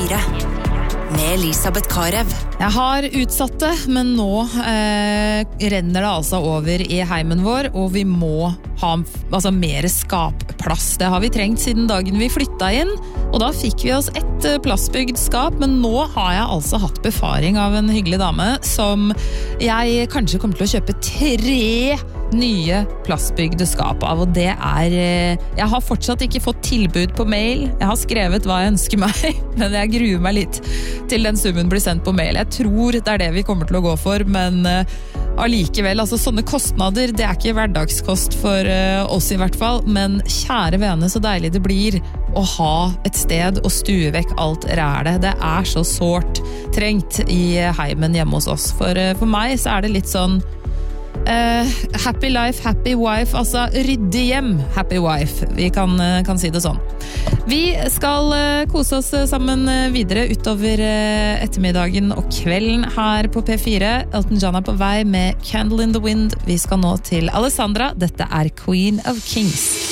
P4 med Elisabeth Karev. Jeg har utsatt det, men nå renner det altså over i heimen vår, og vi må ha mer skapplass. Det har vi trengt siden dagen vi flyttet inn, og da fikk vi oss et plastbygd skap, men nå har jeg altså hatt befaring av en hyggelig dame som jeg kanskje kommer til å kjøpe 3 nye plastbygde skap av, og det jeg har fortsatt ikke fått tilbud på mail. Jeg har skrevet hva jeg ønsker meg, men jeg gruer meg litt til den summen blir sendt på mail. Jeg tror det det vi kommer til å gå for, men allikevel, altså sånne kostnader, det ikke hverdagskost for oss i hvert fall, men kjære vene, så deilig det blir å ha et sted å stue vekk alt rælet. Det så sårt trengt i heimen hjemme hos oss. For meg så det litt sånn happy life, happy wife, altså ryddig hjem, happy wife. Vi kan si det sånn. Vi skal kose oss sammen videre utover ettermiddagen og kvelden her på P4. Elton John på vei med Candle in the Wind. Vi skal nå til Alessandra. Dette Queen of Kings.